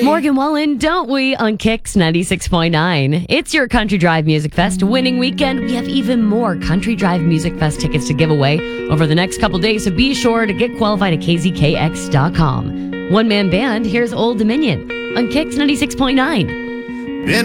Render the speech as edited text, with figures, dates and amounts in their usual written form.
Morgan Wallen, don't we, on Kicks 96.9. It's your Country Drive Music Fest winning weekend. We have even more Country Drive Music Fest tickets to give away over the next couple days, so be sure to get qualified at kzkx.com. One-man band, here's Old Dominion on Kicks 96.9.